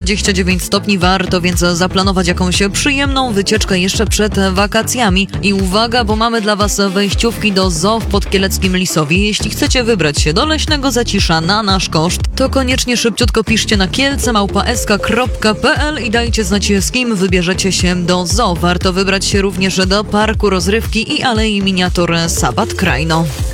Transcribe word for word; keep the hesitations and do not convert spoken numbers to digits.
dwadzieścia dziewięć stopni, warto więc zaplanować jakąś przyjemną wycieczkę jeszcze przed wakacjami. I uwaga, bo mamy dla Was wejściówki do zoo w Podkieleckim Lisowie. Jeśli chcecie wybrać się do leśnego zacisza na nasz koszt, to koniecznie szybciutko piszcie na kielce małpa s k kropka p l i dajcie znać, z kim wybierzecie się do zoo. Warto wybrać się również do parku rozrywki i Alei Miniatur Sabat Krajno.